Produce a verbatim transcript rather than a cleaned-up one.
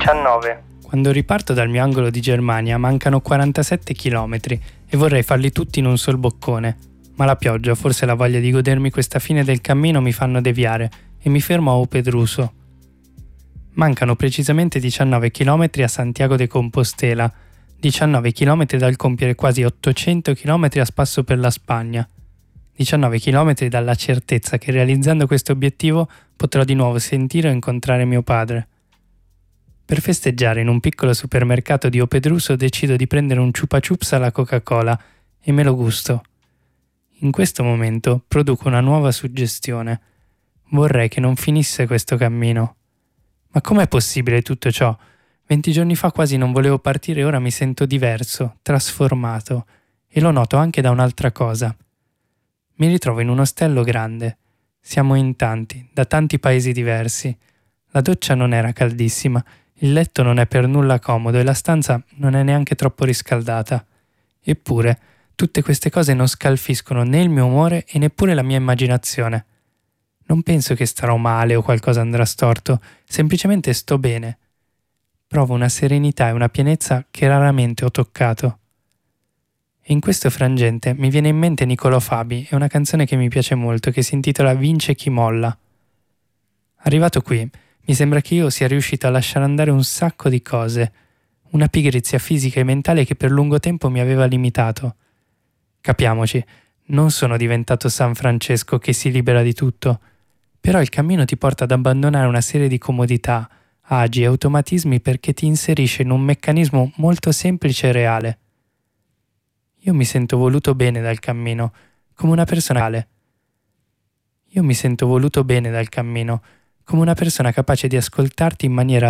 diciannove. Quando riparto dal mio angolo di Germania mancano quarantasette chilometri e vorrei farli tutti in un sol boccone, ma la pioggia, forse la voglia di godermi questa fine del cammino mi fanno deviare e mi fermo a Opedruso. Mancano precisamente diciannove chilometri a Santiago de Compostela, diciannove chilometri dal compiere quasi ottocento chilometri a spasso per la Spagna, diciannove chilometri dalla certezza che realizzando questo obiettivo potrò di nuovo sentire o incontrare mio padre. Per festeggiare in un piccolo supermercato di Opedruso decido di prendere un Chupa Chups alla Coca-Cola e me lo gusto. In questo momento produco una nuova suggestione. Vorrei che non finisse questo cammino. Ma com'è possibile tutto ciò? Venti giorni fa quasi non volevo partire e ora mi sento diverso, trasformato, e lo noto anche da un'altra cosa. Mi ritrovo in un ostello grande. Siamo in tanti, da tanti paesi diversi. La doccia non era caldissima, il letto non è per nulla comodo e la stanza non è neanche troppo riscaldata. Eppure, tutte queste cose non scalfiscono né il mio umore e neppure la mia immaginazione. Non penso che starò male o qualcosa andrà storto, semplicemente sto bene. Provo una serenità e una pienezza che raramente ho toccato. E in questo frangente mi viene in mente Niccolò Fabi e una canzone che mi piace molto che si intitola Vince chi molla. Arrivato qui, mi sembra che io sia riuscito a lasciare andare un sacco di cose, una pigrizia fisica e mentale che per lungo tempo mi aveva limitato. Capiamoci, non sono diventato San Francesco che si libera di tutto, però il cammino ti porta ad abbandonare una serie di comodità, agi e automatismi perché ti inserisce in un meccanismo molto semplice e reale. Io mi sento voluto bene dal cammino, come una persona reale. Io mi sento voluto bene dal cammino, come una persona capace di ascoltarti in maniera